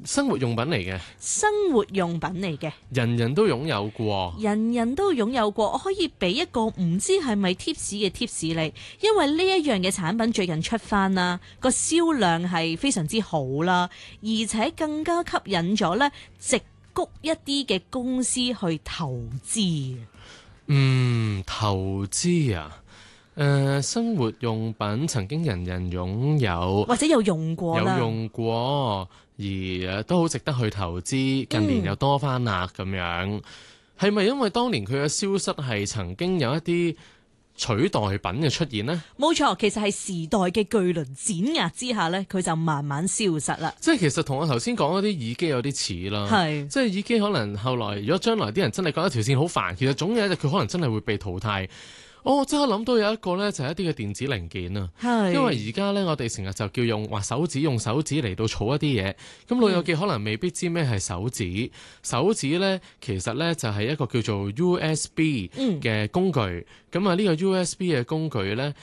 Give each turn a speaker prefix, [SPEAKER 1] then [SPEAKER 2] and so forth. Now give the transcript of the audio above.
[SPEAKER 1] 生活用品嚟嘅，
[SPEAKER 2] 生活用品嚟嘅，
[SPEAKER 1] 人人都擁有過，
[SPEAKER 2] 人人都擁有過。我可以俾一個唔知係咪 tips 嘅 tips 你，因為呢一樣嘅產品最近出翻啦，個銷量係非常之好啦，而且更加吸引咗呢矽谷一啲嘅公司去投資。
[SPEAKER 1] 投資啊，生活用品曾經人人擁有，
[SPEAKER 2] 或者有用過啦，
[SPEAKER 1] 有用過，而都好值得去投資。近年又多翻啦，咁樣係咪因為當年佢嘅消失係曾經有一啲取代品嘅出現呢？
[SPEAKER 2] 冇錯，其實係時代嘅巨輪碾壓之下呢，佢就慢慢消失啦。
[SPEAKER 1] 即係其實同我頭先講嗰啲耳機有啲似啦，
[SPEAKER 2] 係
[SPEAKER 1] 即係耳機可能後來如果將來啲人真係覺得條線好煩，其實總有一日佢可能真係會被淘汰。我即刻諗到有一個呢，就係一啲嘅電子零件啊，因為而家呢，我哋成日就叫用手指嚟到儲一啲嘢，咁老友記可能未必知咩係手指，手指呢，其實呢，就係一個叫做 USB 嘅工具，咁啊呢個 USB 嘅工具呢。